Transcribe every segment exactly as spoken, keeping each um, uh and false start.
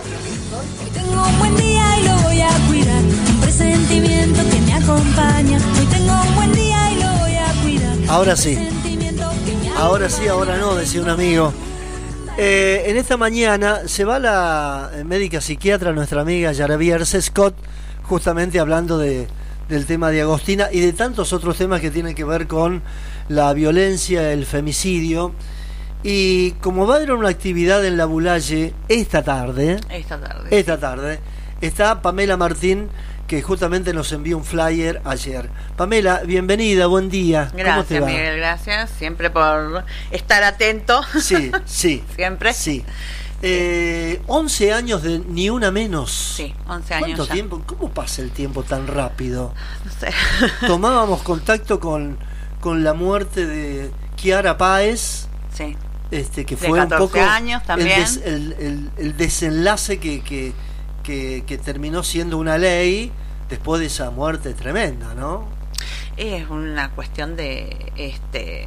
Hoy tengo un buen día y lo voy a cuidar. Un presentimiento que me acompaña. Hoy tengo un buen día y lo voy a cuidar. Ahora sí. Ahora sí, ahora no, decía un amigo. Eh, en esta mañana se va la médica psiquiatra, nuestra amiga Yaravier Scott, justamente hablando de, del tema de Agostina y de tantos otros temas que tienen que ver con la violencia, el femicidio. Y como va a haber una actividad en la Bulaye esta tarde, esta tarde, esta tarde está Pamela Martín, que justamente nos envió un flyer ayer. Pamela, bienvenida, buen día. Gracias, ¿Cómo te va? Miguel, gracias. Siempre por estar atento. Sí, sí. Siempre. Sí. Eh, once años de Ni Una Menos. Sí, once años. ¿Cuánto ya. tiempo? ¿Cómo pasa el tiempo tan rápido? No sé. Tomábamos contacto con, con la muerte de Kiara Páez. Sí. Este, que de fue un poco años también. El, des, el, el, el desenlace que, que, que, que terminó siendo una ley después de esa muerte tremenda, ¿no? Es una cuestión de este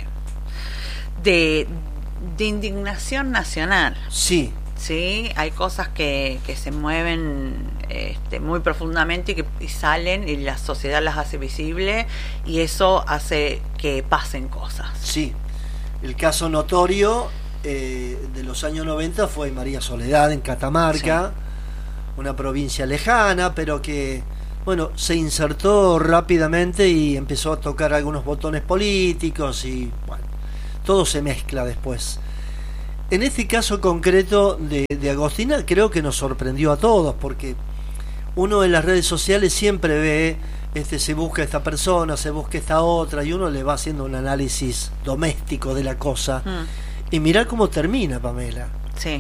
de, de indignación nacional. Sí. Sí, hay cosas que, que se mueven este, muy profundamente y que y salen y la sociedad las hace visible y eso hace que pasen cosas. Sí. El caso notorio eh, de los años noventa fue María Soledad en Catamarca, sí. Una provincia lejana, pero que, bueno, se insertó rápidamente y empezó a tocar algunos botones políticos y, bueno, todo se mezcla después. En este caso concreto de, de Agostina, creo que nos sorprendió a todos, porque uno en las redes sociales siempre ve... Este, se busca esta persona, se busca esta otra, y uno le va haciendo un análisis doméstico de la cosa. Mm. Y mirá cómo termina, Pamela. Sí.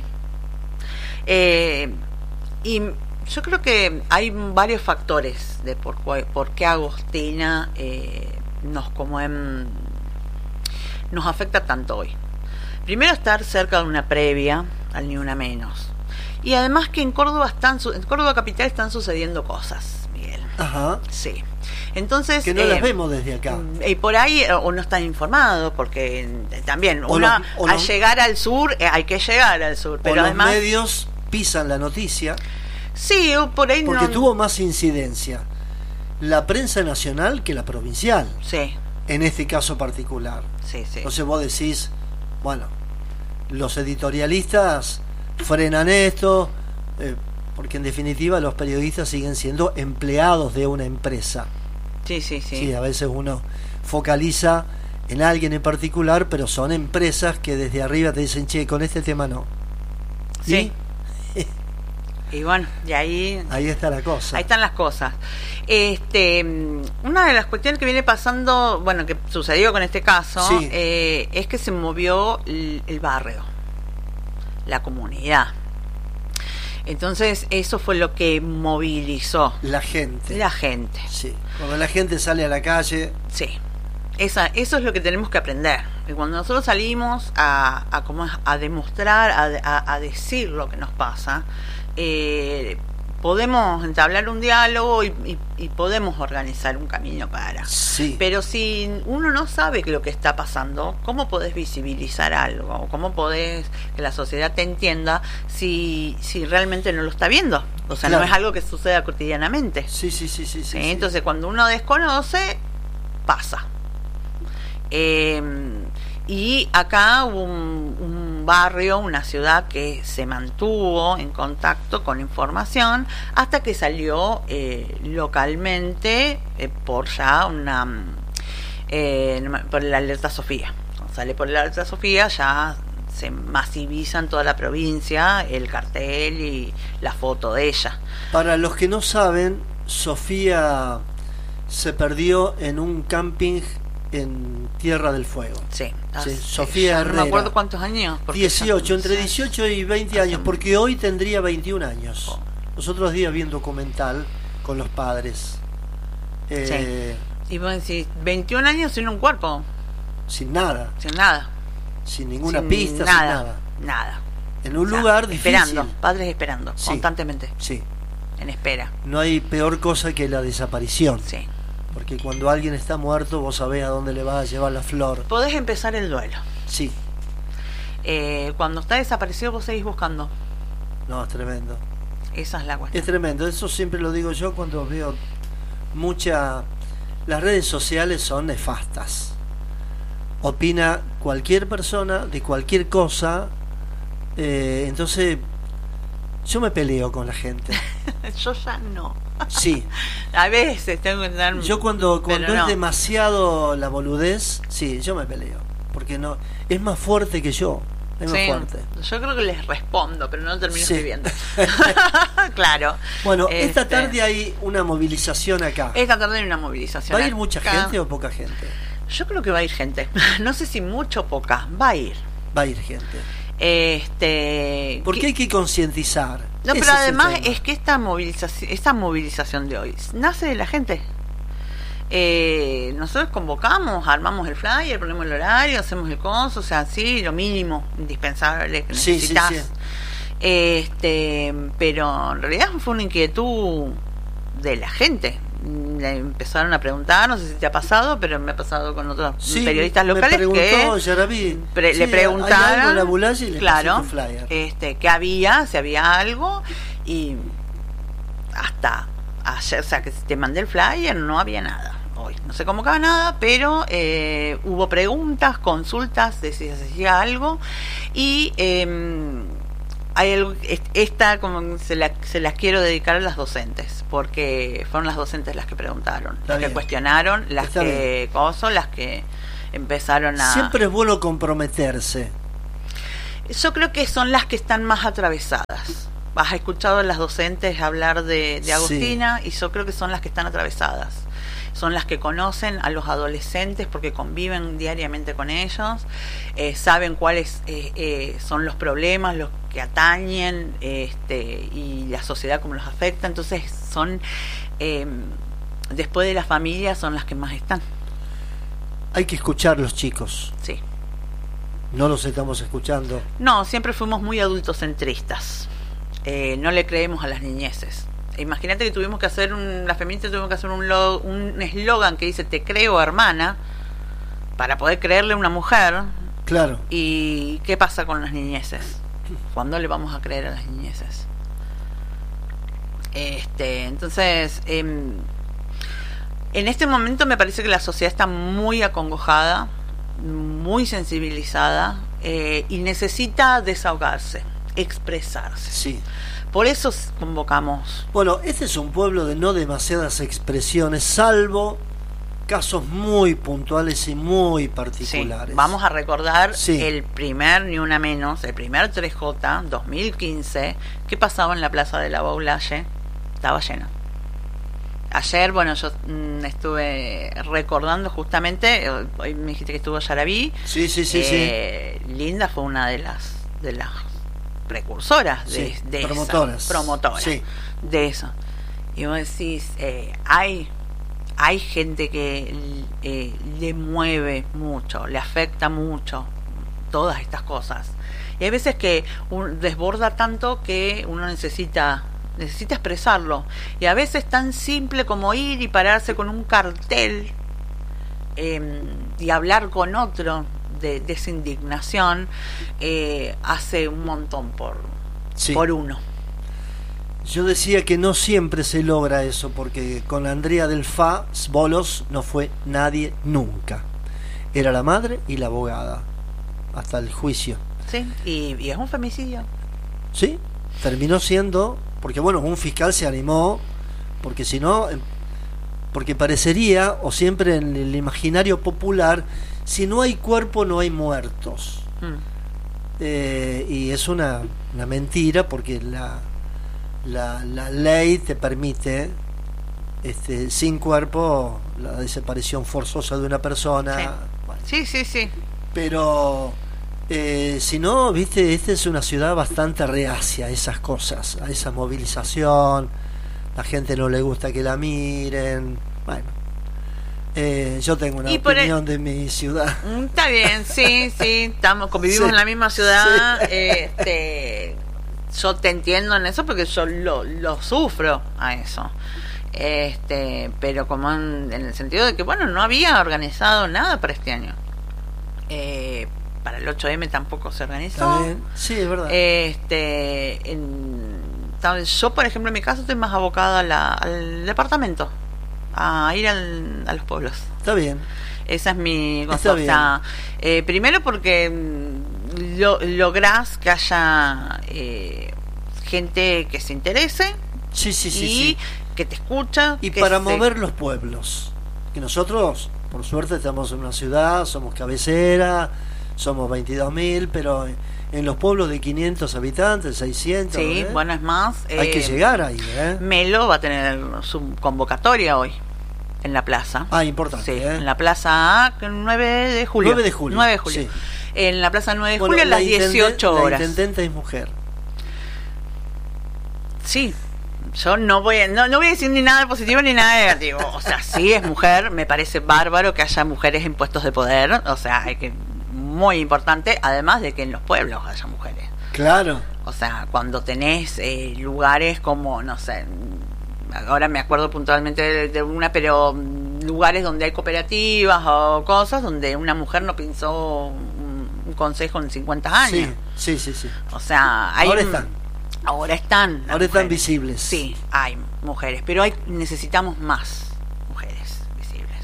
Eh, y yo creo que hay varios factores de por, por qué Agostina eh, nos conmueven, nos afecta tanto hoy. Primero, estar cerca de una previa al Ni Una Menos. Y además que en Córdoba están en Córdoba capital están sucediendo cosas. Ajá. Sí. Entonces que no eh, las vemos desde acá. Y por ahí o no están informados, porque también o uno los, o al los, llegar al sur eh, hay que llegar al sur, pero o además los medios pisan la noticia. Sí, o por ahí porque no... tuvo más incidencia la prensa nacional que la provincial. Sí. En este caso particular. Sí, sí. Entonces vos decís, bueno, los editorialistas frenan esto. Eh, porque en definitiva los periodistas siguen siendo empleados de una empresa. Sí, sí, sí. Sí, a veces uno focaliza en alguien en particular, pero son empresas que desde arriba te dicen, che, con este tema no. Sí. ¿Y? Y bueno, y ahí... Ahí está la cosa. Ahí están las cosas. Este, una de las cuestiones que viene pasando, bueno, que sucedió con este caso, sí. eh, es que se movió el, el barrio, la comunidad. Entonces eso fue lo que movilizó la gente. La gente. Sí. Cuando la gente sale a la calle. Sí. Esa, eso es lo que tenemos que aprender. Y cuando nosotros salimos a, a, como a demostrar, a, a, a decir lo que nos pasa, eh, podemos entablar un diálogo y, y, y podemos organizar un camino para. Sí. Pero si uno no sabe lo que está pasando, ¿cómo podés visibilizar algo? ¿Cómo podés que la sociedad te entienda si, si realmente no lo está viendo? O sea, claro. No es algo que suceda cotidianamente. Sí, sí, sí, sí. sí, ¿Sí? sí. Entonces, cuando uno desconoce, pasa. Eh, y acá hubo un, un barrio, una ciudad que se mantuvo en contacto con información hasta que salió eh, localmente eh, por ya una eh, por la alerta Sofía. Cuando sale por la alerta Sofía ya se masiviza en toda la provincia el cartel y la foto de ella. Para los que no saben, Sofía se perdió en un camping en Tierra del Fuego. Sí. sí. sí. Sofía Herrera. No me acuerdo cuántos años. dieciocho, entre dieciocho y veinte años, porque hoy tendría veintiún años. Oh. Los otros días vi un documental con los padres. Eh, sí. Y vos decís, veintiún años sin un cuerpo. Sin nada. Sin nada. Sin ninguna sin pista, nada, sin nada. Nada. En un o sea, lugar difícil. Esperando, padres esperando, sí. constantemente. Sí. En espera. No hay peor cosa que la desaparición. Sí. Porque cuando alguien está muerto, vos sabés a dónde le vas a llevar la flor. Podés empezar el duelo. Sí. Eh, cuando está desaparecido, vos seguís buscando. No, es tremendo. esa es la cuestión. Es tremendo, eso siempre lo digo yo cuando veo mucha... Las redes sociales son nefastas. Opina cualquier persona de cualquier cosa, eh, entonces yo me peleo con la gente. Yo ya no. Sí. A veces tengo que dar... Yo cuando, cuando no. es demasiado la boludez, sí, yo me peleo. Porque no es más fuerte que yo. Es más Sí, fuerte. yo creo que les respondo, pero no termino Sí. escribiendo. Claro. Bueno, Este, esta tarde hay una movilización acá. Esta tarde hay una movilización. ¿Va a ir mucha acá. gente o poca gente? Yo creo que va a ir gente. No sé si mucho o poca. Va a ir. Va a ir gente. Este. Porque que- hay que concientizar. No, Ese pero es el además tema. es que esta movilización, esta movilización de hoy nace de la gente. Eh, nosotros convocamos, armamos el flyer, ponemos el horario, hacemos el coso, o sea, sí, lo mínimo indispensable que Sí, sí, necesitas. sí. Este, pero en realidad fue una inquietud de la gente. Le empezaron a preguntar, no sé si te ha pasado, pero me ha pasado con otros Sí, periodistas me locales preguntó, que Yaraví, pre- sí, le hay preguntaron, algo en la ambulancia y le claro, pasé tu flyer. este, que había, si había algo, y hasta ayer, o sea, que te mandé el flyer, no había nada. Hoy no se convocaba nada, pero eh, hubo preguntas, consultas de si se hacía algo, y eh, hay algo, esta como se, la, se las quiero dedicar a las docentes, porque fueron las docentes las que preguntaron, Está las bien. que cuestionaron, las Está que coso, las que empezaron a... Siempre es bueno comprometerse. Yo creo que son las que están más atravesadas. Has escuchado a las docentes hablar de, de Agostina, sí. Y yo creo que son las que están atravesadas. Son las que conocen a los adolescentes porque conviven diariamente con ellos, eh, saben cuáles eh, eh, son los problemas, los que atañen, este, y la sociedad cómo los afecta. Entonces son, eh, después de las familias, son las que más están. Hay que escuchar a los chicos. Sí. No los estamos escuchando. No, siempre fuimos muy adultocentristas. Eh, no le creemos a las niñeces. Imagínate que tuvimos que hacer un, las feministas tuvimos que hacer un lo, un eslogan que dice te creo hermana para poder creerle a una mujer. Claro. ¿Y qué pasa con las niñeces? ¿Cuándo le vamos a creer a las niñeces? Este, entonces, eh, en este momento me parece que la sociedad está muy acongojada, muy sensibilizada, eh, y necesita desahogarse, expresarse. Sí. Por eso convocamos. Bueno, este es un pueblo de no demasiadas expresiones, salvo casos muy puntuales y muy particulares. Sí, vamos a recordar sí. el primer Ni Una Menos, el primer tres J, dos mil quince, que pasaba en la Plaza de la Baulalle. Estaba lleno. Ayer, bueno, yo mmm, estuve recordando justamente, hoy me dijiste que estuvo Yaraví. Sí, sí, sí, eh, sí. Linda fue una de las de las precursoras de, sí, de promotoras, esa, promotoras sí. de eso. Y vos decís, eh, hay hay gente que eh, le mueve mucho, le afecta mucho todas estas cosas. Y hay veces que un, desborda tanto que uno necesita necesita expresarlo. Y a veces tan simple como ir y pararse con un cartel eh, y hablar con otro de, de esa indignación, eh, hace un montón por, sí. por uno. Yo decía que no siempre se logra eso, porque con Andrea del F A, Bolos no fue nadie nunca. Era la madre y la abogada, hasta el juicio. Sí, y, y es un femicidio. Sí, terminó siendo, porque bueno, un fiscal se animó, porque si no, porque parecería, o siempre en el imaginario popular, si no hay cuerpo no hay muertos. Mm. Eh, y es una, una mentira, porque la, la, la ley te permite, este, sin cuerpo, la desaparición forzosa de una persona. Sí, bueno. sí, sí, sí. Pero eh, si no, viste, esta es una ciudad bastante reacia a esas cosas, a esa movilización. La gente no le gusta que la miren. Bueno. Eh, yo tengo una opinión el... de mi ciudad. Está bien, sí, sí, estamos, convivimos sí, en la misma ciudad. Sí. Este, yo te entiendo en eso porque yo lo, lo sufro a eso. Este, pero como en, en el sentido de que, bueno, no había organizado nada para este año. Eh, para el ocho eme tampoco se organizó. Sí, es verdad. Este, en, yo, por ejemplo, en mi caso estoy más abocada a la, al departamento, a ir al, a los pueblos. Está bien. Esa es mi cosa. Está O sea, eh, primero porque mm, lo, lográs que haya eh, gente que se interese Sí, sí, sí. y sí. que te escucha. Y que para se- mover los pueblos. Que nosotros, por suerte, estamos en una ciudad, somos cabecera, somos veintidós mil, pero en los pueblos de quinientos habitantes, seiscientos, Sí, ¿eh? bueno, es más. hay eh, que llegar ahí, ¿eh? Melo va a tener su convocatoria hoy en la plaza. Ah, importante, Sí, ¿eh? en la plaza nueve de julio. nueve de julio. nueve de julio. Sí. En la plaza nueve de Bueno, julio a la las intenden- dieciocho horas. La intendente es mujer. Sí. Yo no voy, a, no, no voy a decir ni nada positivo ni nada negativo. O sea, sí es mujer, me parece bárbaro que haya mujeres en puestos de poder. O sea, hay que muy importante, además de que en los pueblos haya mujeres. Claro. O sea, cuando tenés eh, lugares como, no sé, ahora me acuerdo puntualmente de, de una, pero mm, lugares donde hay cooperativas o cosas donde una mujer no pensó un, un consejo en cincuenta años. Sí, sí, sí, sí. O sea, hay Ahora un- están. Ahora están. las Ahora están mujeres. visibles. Sí, hay mujeres, pero hay, necesitamos más mujeres visibles.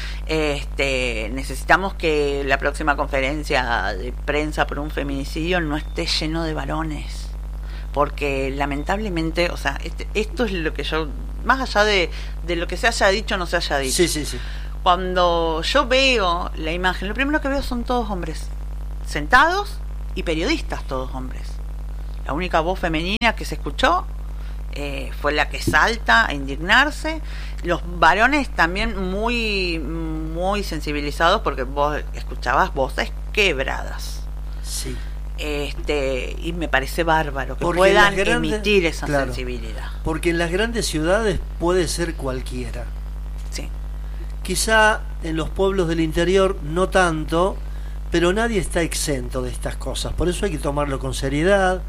Este, necesitamos que la próxima conferencia de prensa por un feminicidio no esté lleno de varones, porque lamentablemente, o sea, este, esto es lo que yo, más allá de, de lo que se haya dicho o no se haya dicho, Sí, sí, sí. cuando yo veo la imagen, lo primero que veo son todos hombres, sentados y periodistas todos hombres. La única voz femenina que se escuchó eh, fue la que salta a indignarse. Los varones también muy, muy sensibilizados porque vos escuchabas voces quebradas. Sí. Este, y me parece bárbaro que Porque puedan las grandes- emitir esa claro. sensibilidad. Porque en las grandes ciudades puede ser cualquiera. Sí. Quizá en los pueblos del interior no tanto, pero nadie está exento de estas cosas. Por eso hay que tomarlo con seriedad,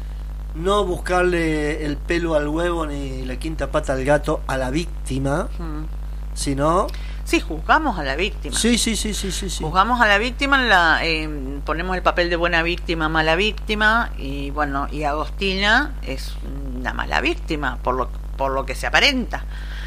no buscarle el pelo al huevo ni la quinta pata al gato a la víctima, Mm. sino... Sí, juzgamos a la víctima. Sí, sí, sí, sí, sí, sí. Juzgamos a la víctima, la, eh, ponemos el papel de buena víctima, mala víctima, y bueno, y Agostina es una mala víctima, por lo, por lo que se aparenta.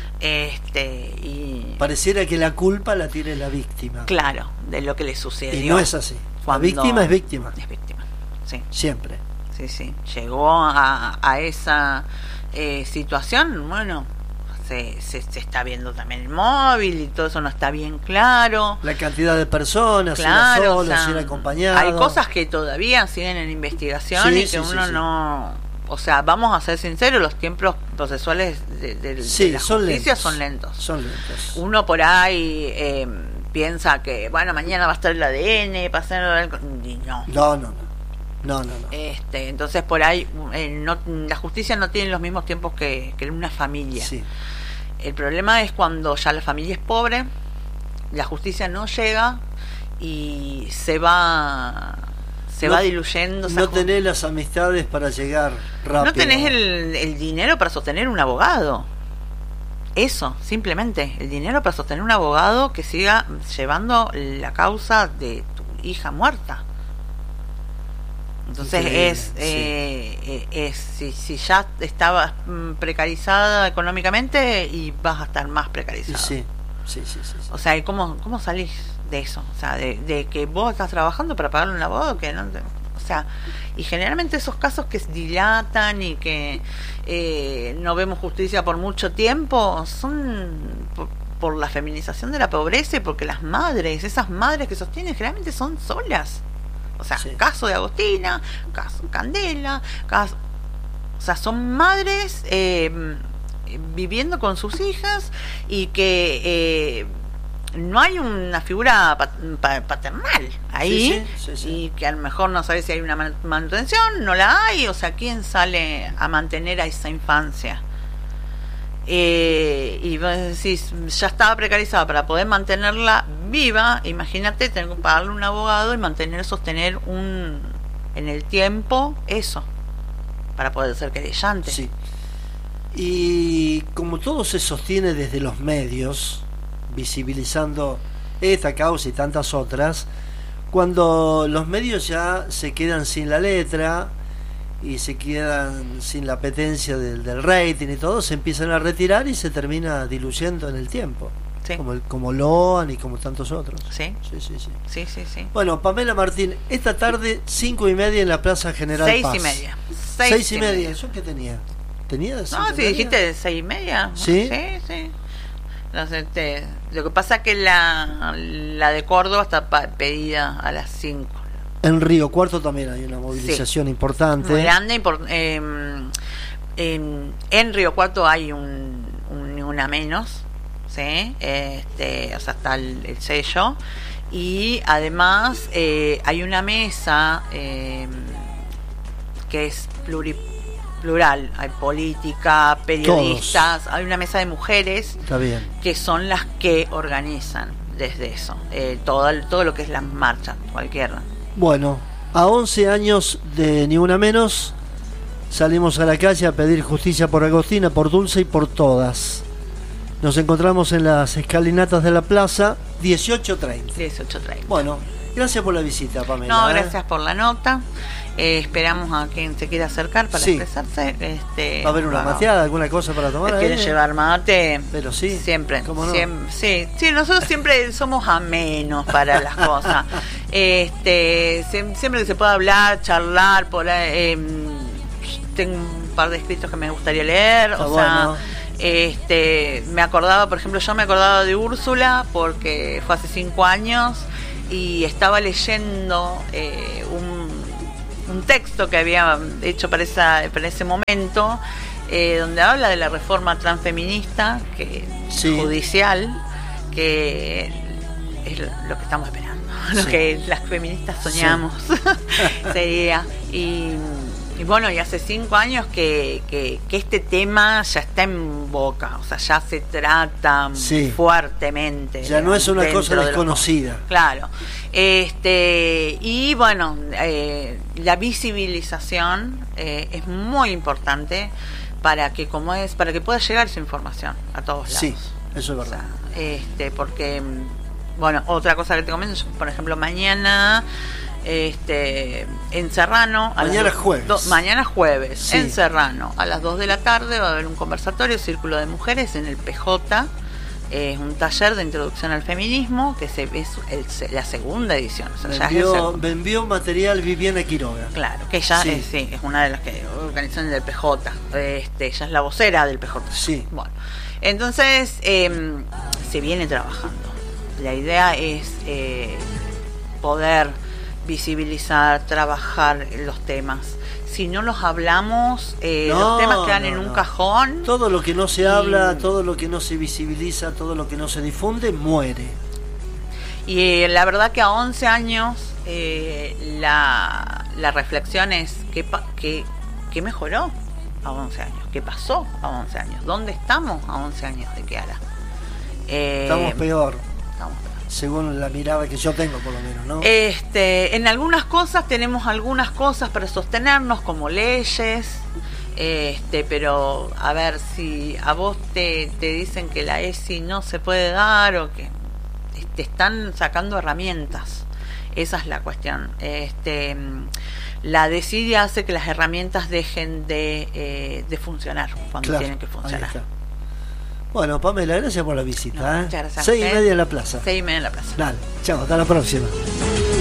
Este, y Pareciera que la culpa la tiene la víctima. claro, de lo que le sucedió. Y no es así. La Cuando- víctima es víctima, Es víctima, sí, siempre. sí, sí. Llegó a, a esa eh, situación, bueno, se, se, se está viendo también el móvil y todo eso no está bien claro. La cantidad de personas, Claro, si era solo, o sea, si era acompañado. hay cosas que todavía siguen en investigación Sí, y que sí, sí, uno sí. no, o sea, vamos a ser sinceros, los tiempos procesuales de, de- Sí, de la son justicia lentos. son lentos. Son lentos. Uno por ahí eh, piensa que, bueno, mañana va a estar el A D N, pasar el... y no. No, no, no. No, no, no. Este, entonces por ahí eh, no, la justicia no tiene los mismos tiempos que, que una familia. Sí. El problema es cuando ya la familia es pobre, la justicia no llega y se va se No- va diluyendo. esa No ju- tenés las amistades para llegar rápido. no tenés el, el dinero para sostener un abogado. Eso, simplemente, el dinero para sostener un abogado que siga llevando la causa de tu hija muerta. Entonces Increíble, es, sí. eh, eh, es si, si ya estabas mm, precarizada económicamente y vas a estar más Y precarizada. sí, sí, sí, sí, sí. O sea, ¿y ¿cómo, cómo salís de eso? O sea, de, de que vos estás trabajando para pagarle un abogado que no te- o sea, y generalmente esos casos que se dilatan y que eh, no vemos justicia por mucho tiempo son por, por la feminización de la pobreza y porque las madres, esas madres que sostienen generalmente son solas. O sea, Sí. caso de Agostina, caso Candela, caso, o sea, son madres eh, viviendo con sus hijas y que eh, no hay una figura pat- pa- paternal ahí, Sí, sí, sí, sí. y que a lo mejor no sabe si hay una man- manutención, no la hay, o sea, ¿quién sale a mantener a esa infancia? Eh, y vos decís, ya estaba precarizada para poder mantenerla viva, imagínate tener que pagarle un abogado y mantener, sostener un en el tiempo eso, para poder ser querellante. Sí. Y como todo se sostiene desde los medios, visibilizando esta causa y tantas otras, cuando los medios ya se quedan sin la letra y se quedan sin la apetencia del, del rating y todo, se empiezan a retirar y se termina diluyendo en el tiempo. Sí. Como, el, como Loan y como tantos otros. Sí. Sí, sí, sí. Sí, sí, sí. Bueno, Pamela Martín, esta tarde, cinco y media en la Plaza General Seis Paz. y media. Seis, Seis y y media. media. ¿Eso qué tenía? ¿Tenía de cinco No, y si media? dijiste de seis y media. ¿Sí? Sí, sí. No sé, te- lo que pasa es que la, la de Córdoba está pa- pedida a las cinco. En Río Cuarto también hay una movilización Sí. importante. Muy grande. Y por, eh, en, en Río Cuarto hay un, un una menos, ¿sí? Este, o sea, está el, el sello. Y además eh, hay una mesa eh, que es pluri, plural. Hay política, periodistas, Todos. hay una mesa de mujeres Está bien. que son las que organizan desde eso, eh, todo, el- todo lo que es la marcha, cualquiera. Bueno, a once años de Ni Una Menos, salimos a la calle a pedir justicia por Agostina, por Dulce y por todas. Nos encontramos en las escalinatas de la plaza, dieciocho treinta. dieciocho treinta. Bueno, gracias por la visita, Pamela. No, ¿eh? gracias por la nota. Eh, esperamos a quien se quiera acercar para Sí. expresarse. Este, ¿Va a haber una bueno, mateada, alguna cosa para tomar? ¿quieren ahí? llevar mate? Pero sí, Siempre. ¿cómo no? Siem- sí, sí, nosotros siempre somos amenos para las cosas. Este, siem- siempre que se pueda hablar, charlar, por ahí, eh, tengo un par de escritos que me gustaría leer. Está o sea, bueno. este, me acordaba, por ejemplo, yo me acordaba de Úrsula porque fue hace cinco años y estaba leyendo eh, un un texto que había hecho para, esa, para ese momento, eh, donde habla de la reforma transfeminista que Sí. judicial, que es lo que estamos esperando, lo Sí. que las feministas soñamos sería. Y, y bueno, y hace cinco años que, que, que este tema ya está en boca, o sea, ya se trata Sí. fuertemente. Ya no es una dentro cosa de los- desconocida. Claro. Este, y bueno, eh, la visibilización eh, es muy importante para que como es, para que pueda llegar esa información a todos lados. Sí, eso es O verdad. sea, este, porque mm, bueno, otra cosa que te comento, yo, por ejemplo, mañana este en Serrano a Mañana las do- jueves. do- mañana jueves Sí. en Serrano a las dos de la tarde va a haber un conversatorio Círculo de Mujeres en el P J. Es un taller de introducción al feminismo que se es el- la segunda edición, o sea, Me ya es el envió, segundo. me envió material Viviana Quiroga. Claro, que ella Sí. es, sí, es una de las que organizan del P J. Este, ella es la vocera del P J. Sí. Bueno, entonces eh, se viene trabajando. La idea es eh, poder visibilizar, trabajar los temas. Si no los hablamos, eh, No, los temas quedan no, en un no. cajón. Todo lo que no se Y- habla, todo lo que no se visibiliza, todo lo que no se difunde, muere. Y eh, la verdad que a once años eh, la, la reflexión es ¿qué, pa- qué, qué mejoró a once años? ¿Qué pasó a once años? ¿Dónde estamos a once años de Kiara? Eh, Estamos peor, estamos peor. según la mirada que yo tengo por lo menos, ¿no? Este, en algunas cosas tenemos algunas cosas para sostenernos como leyes, este, pero a ver si a vos te, te dicen que la E S I no se puede dar o que te están sacando herramientas, esa es la cuestión. Este, la desidia hace que las herramientas dejen de, eh, de funcionar cuando Claro, tienen que ahí funcionar. está. Bueno, Pamela, gracias por la visita. No, ¿eh? muchas gracias a Seis y usted. media en la plaza. Seis y media en la plaza. Dale, chao, hasta la próxima.